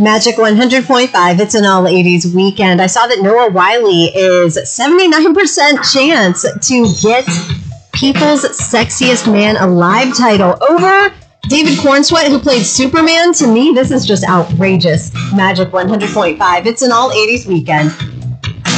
Magic 100.5, it's an all 80s weekend. I saw that Noah Wiley is 79% chance to get People's Sexiest Man Alive title over David Cornsweet, who played Superman. To me, this is just outrageous. Magic 100.5, it's an all 80s weekend.